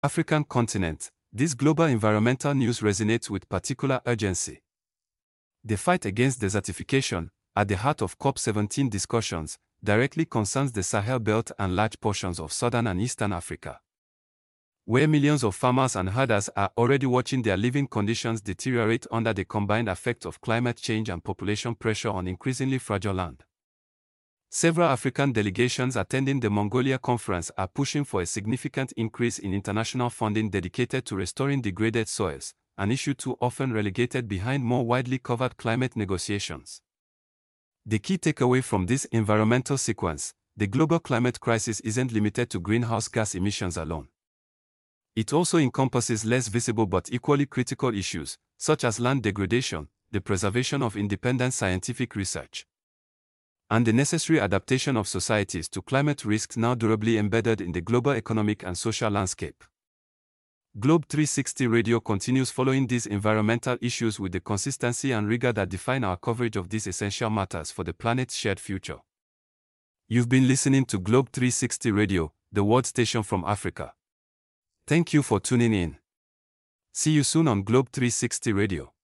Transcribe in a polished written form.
African continent, this global environmental news resonates with particular urgency. The fight against desertification, at the heart of COP17 discussions, directly concerns the Sahel Belt and large portions of southern and eastern Africa, where millions of farmers and herders are already watching their living conditions deteriorate under the combined effect of climate change and population pressure on increasingly fragile land. Several African delegations attending the Mongolia conference are pushing for a significant increase in international funding dedicated to restoring degraded soils, an issue too often relegated behind more widely covered climate negotiations. The key takeaway from this environmental sequence: the global climate crisis isn't limited to greenhouse gas emissions alone. It also encompasses less visible but equally critical issues, such as land degradation, the preservation of independent scientific research, and the necessary adaptation of societies to climate risks now durably embedded in the global economic and social landscape. Globe 360 Radio continues following these environmental issues with the consistency and rigor that define our coverage of these essential matters for the planet's shared future. You've been listening to Globe 360 Radio, the world station from Africa. Thank you for tuning in. See you soon on Globe 360 Radio.